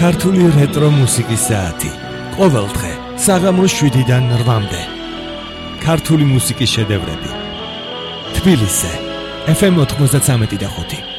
ქართული რეტრო მუსიკის საათი. ყოველ დღე საღამოს 7-დან 8-მდე. ქართული მუსიკის შედევრები. თბილისზე FM 93.5.